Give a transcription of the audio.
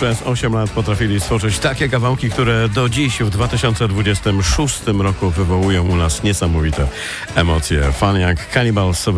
przez 8 lat potrafili stworzyć takie kawałki, które do dziś w 2026 roku wywołują u nas niesamowite emocje. Fun jak Cannibals